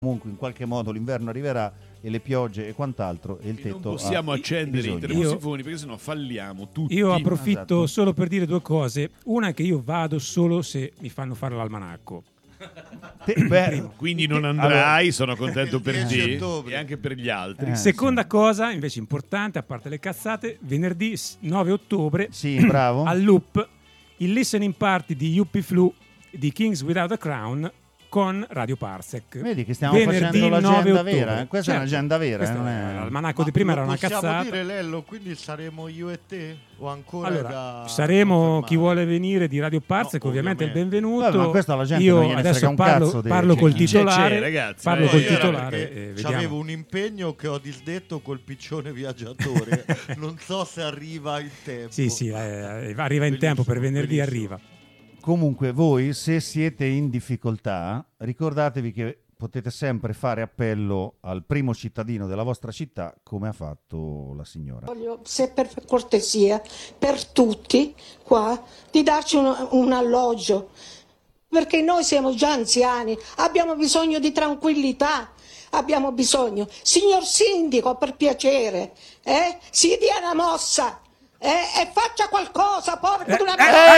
comunque in qualche modo l'inverno arriverà e le piogge e quant'altro e il tetto non possiamo accendere bisogno. i termosifoni perché sennò falliamo tutti. Io approfitto Esatto. solo per dire due cose. Una è che io vado solo se mi fanno fare l'almanacco. Quindi non andrai, allora, sono contento per 10 te ottobre. e anche per gli altri. Seconda cosa, invece importante, a parte le cazzate, venerdì 9 ottobre Sì, bravo. al Loop il listening party di Yuppie Flu di Kings Without a Crown con Radio Parsec. Vedi che stiamo Venerdì facendo 9 l'agenda ottobre. vera, questa è Certo, un'agenda vera, questo non è- è... l'almanacco di prima era una possiamo cazzata. dire, Lello, quindi saremo io e te? O ancora Allora, da saremo confermare? chi vuole venire di Radio Parsec, No, ovviamente il ovviamente. benvenuto. Vabbè, ma questo alla gente Io non gliene frega adesso un cazzo parlo, di- parlo col Chi c'è, titolare, ragazzi, parlo vai. col Io era titolare perché e vediamo. c'avevo un impegno che ho disdetto col piccione viaggiatore. Non so se arriva in tempo. Sì, arriva in tempo, per venerdì Benissimo. arriva. Comunque voi, se siete in difficoltà, ricordatevi che potete sempre fare appello al primo cittadino della vostra città, come ha fatto la signora. Voglio, se per cortesia, per tutti qua, di darci un alloggio, perché noi siamo già anziani, abbiamo bisogno di tranquillità, abbiamo bisogno. Signor Sindaco, per piacere, si dia una mossa. E faccia qualcosa, porca di una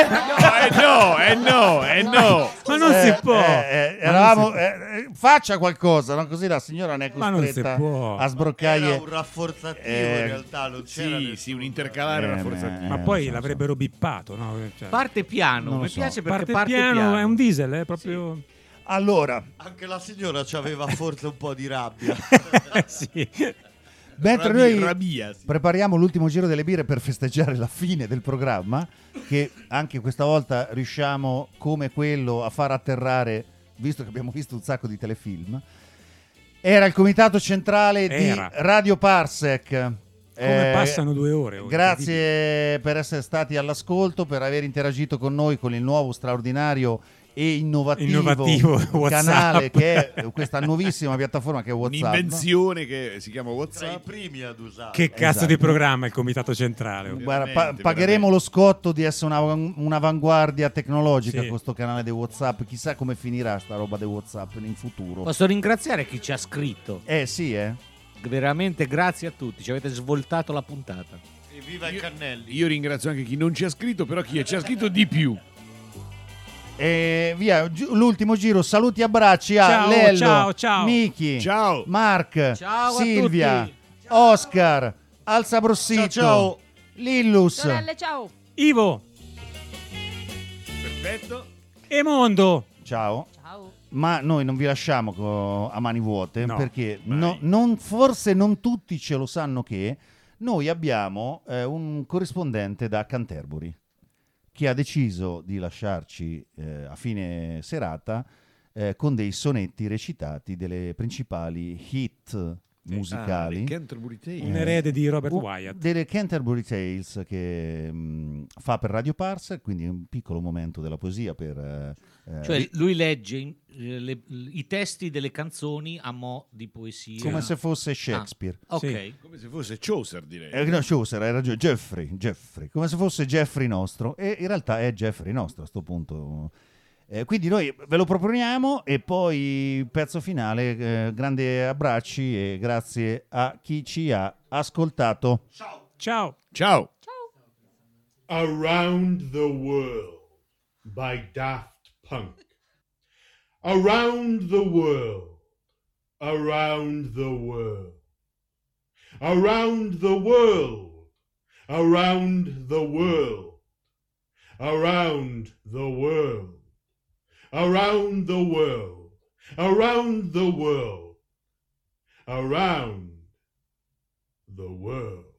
No. Ma non si può. Eravamo, faccia qualcosa, no? Così la signora ne è Ma non si costretta può. a Era sbroccargli. un rafforzativo in realtà, non c'era Sì, nessuno. un intercalare rafforzativo. Ma poi lo so, l'avrebbero bippato, no? Cioè, Parte piano, Non lo mi so. piace perché parte piano, è un diesel, proprio... Allora, Anche la signora c'aveva forse un po' di rabbia. sì. mentre noi Rabia, sì. prepariamo l'ultimo giro delle birre per festeggiare la fine del programma, che anche questa volta riusciamo, come quello, a far atterrare, visto che abbiamo visto un sacco di telefilm, era il comitato centrale di Era. Radio Parsec. Come passano 2 ore. oh, Grazie per essere stati all'ascolto, per aver interagito con noi con il nuovo straordinario e innovativo canale WhatsApp. che è questa nuovissima piattaforma che è WhatsApp. Un'invenzione che si chiama Tra i WhatsApp. primi ad usare. Che cazzo Esatto. di programma il comitato centrale? oh. Guarda, Veramente, pagheremo veramente. lo scotto di essere un'avanguardia tecnologica Sì. con questo canale di WhatsApp. Chissà come finirà sta roba di WhatsApp in futuro. Posso ringraziare chi ci ha scritto. Sì, Veramente grazie a tutti, ci avete svoltato la puntata. E viva i cannelli. Io ringrazio anche chi non ci ha scritto, però chi ci ha scritto di più. E via, l'ultimo giro, saluti e abbracci a Ciao, Lello, ciao. Miki, Ciao. Mark, Ciao a Silvia, tutti. Oscar, Alza Brossito, Ciao. Lillus. Sorelle, ciao. Ivo Perfetto. e Mondo. Ciao. Ciao. Ma noi non vi lasciamo a mani vuote, No, perché mai. forse non tutti ce lo sanno che noi abbiamo un corrispondente da Canterbury che ha deciso di lasciarci a fine serata con dei sonetti recitati delle principali hit musicali. Canterbury Tales. Un erede di Robert Wyatt. Delle Canterbury Tales che fa per Radio Parsec, quindi un piccolo momento della poesia per... Cioè lui legge i testi delle canzoni a mo' di poesia. come se fosse Shakespeare. Ok. Sì. Come se fosse Chaucer, direi. No, Chaucer, hai ragione, Jeffrey, come se fosse Jeffrey nostro, e in realtà è Jeffrey nostro a sto punto. Quindi noi ve lo proponiamo e poi pezzo finale, grandi abbracci e grazie a chi ci ha ascoltato. Ciao. Ciao. Around the World by Daft Punk. Around the world, around the world, around the world, around the world, around the world, around the world, around the world, around the world.